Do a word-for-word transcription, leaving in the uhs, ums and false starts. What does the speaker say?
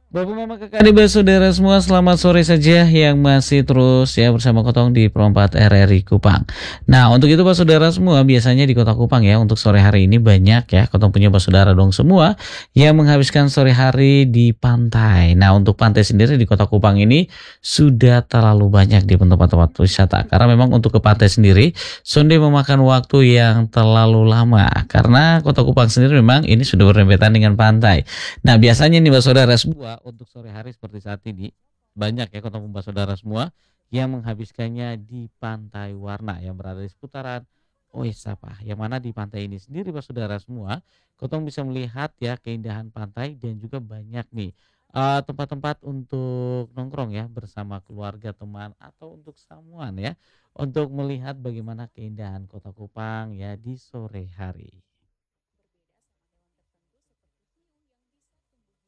Bapak, mama, kakak, adik, saudara semua, selamat sore saja yang masih terus ya bersama Kotong di Perempat R R I Kupang. Nah, untuk itu Pak Saudara semua, biasanya di Kota Kupang ya untuk sore hari ini banyak ya Kotong punya Pak Saudara dong semua yang menghabiskan sore hari di pantai. Nah, untuk pantai sendiri di Kota Kupang ini sudah terlalu banyak di tempat-tempat wisata karena memang untuk ke pantai sendiri sonde memakan waktu yang terlalu lama karena Kota Kupang sendiri memang ini sudah berdempetan dengan pantai. Nah, biasanya nih Mbak Saudara semua untuk sore hari seperti saat ini banyak ya ketemu Mbak Saudara semua yang menghabiskannya di Pantai Warna yang berada di seputaran Oesapa. Yang mana di pantai ini sendiri Mbak Saudara semua, Kotong bisa melihat ya keindahan pantai dan juga banyak nih eh, tempat-tempat untuk nongkrong ya bersama keluarga, teman atau untuk samuan ya untuk melihat bagaimana keindahan Kota Kupang ya di sore hari.